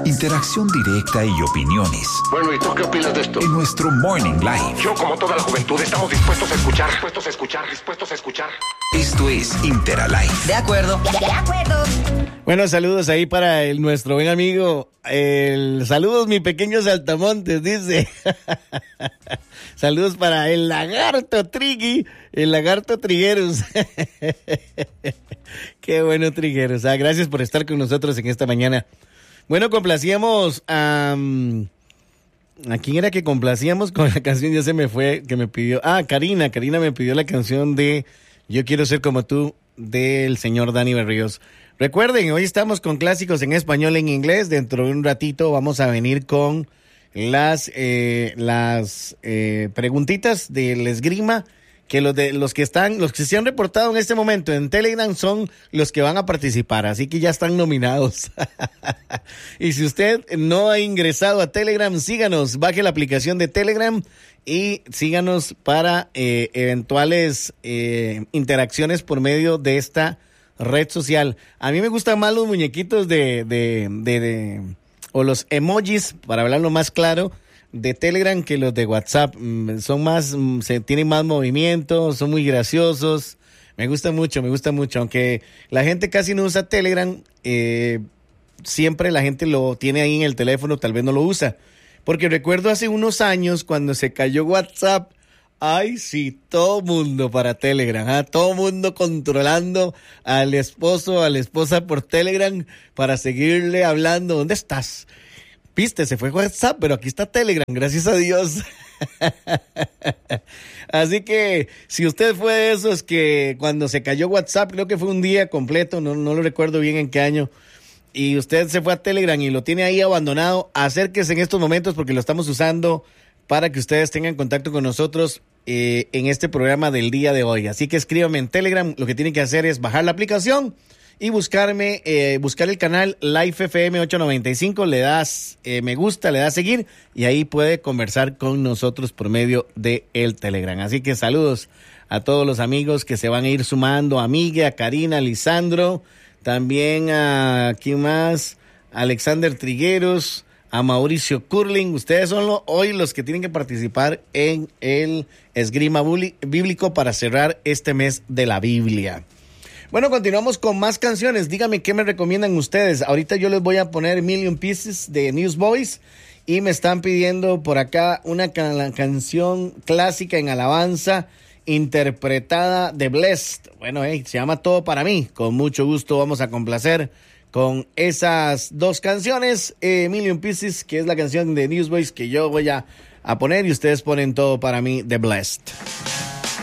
Interacción directa y opiniones. Bueno, ¿y tú qué opinas de esto? En nuestro Morning Live. Yo, como toda la juventud, estamos dispuestos a escuchar. Esto es Interalive. De acuerdo. Bueno, saludos ahí para nuestro buen amigo. Saludos, mi pequeño Saltamontes, dice. Saludos para el lagarto Trigui, el lagarto Trigueros. Qué bueno, Trigueros. Gracias por estar con nosotros en esta mañana. Bueno, complacíamos a quién era que complacíamos con la canción, ya se me fue, que me pidió. Karina me pidió la canción de Yo quiero ser como tú, del señor Dani Berríos. Recuerden, hoy estamos con clásicos en español, en inglés. Dentro de un ratito vamos a venir con las preguntitas del esgrima, que los que se han reportado en este momento en Telegram son los que van a participar, así que ya están nominados. Y si usted no ha ingresado a Telegram, síganos, baje la aplicación de Telegram y síganos para eventuales interacciones por medio de esta red social. A mí me gustan más los muñequitos o los emojis, para hablarlo más claro, de Telegram que los de WhatsApp. Son más, tienen más movimiento, son muy graciosos. Me gusta mucho, aunque la gente casi no usa Telegram, siempre la gente lo tiene ahí en el teléfono, tal vez no lo usa. Porque recuerdo hace unos años cuando se cayó WhatsApp, ay sí, todo mundo para Telegram, todo mundo controlando al esposo, a la esposa por Telegram para seguirle hablando. ¿Dónde estás? Viste, se fue WhatsApp, pero aquí está Telegram, gracias a Dios. Así que si usted fue de esos que cuando se cayó WhatsApp, creo que fue un día completo, no lo recuerdo bien en qué año, y usted se fue a Telegram y lo tiene ahí abandonado, acérquese en estos momentos porque lo estamos usando para que ustedes tengan contacto con nosotros en este programa del día de hoy. Así que escríbame en Telegram, lo que tienen que hacer es bajar la aplicación y buscar el canal Live FM 895, le das me gusta, le das seguir y ahí puede conversar con nosotros por medio de el Telegram. Así que saludos a todos los amigos que se van a ir sumando, a Miguel, a Karina, a Lisandro, también a ¿quién más? Alexander Trigueros, a Mauricio Curling. Ustedes son hoy los que tienen que participar en el esgrima bíblico para cerrar este mes de la Biblia. Bueno, continuamos con más canciones. Díganme qué me recomiendan ustedes. Ahorita yo les voy a poner Million Pieces de Newsboys y me están pidiendo por acá una canción clásica en alabanza interpretada de Blessed. Bueno, se llama Todo para mí. Con mucho gusto vamos a complacer con esas dos canciones. Million Pieces, que es la canción de Newsboys que yo voy a poner, y ustedes ponen Todo para mí de Blessed.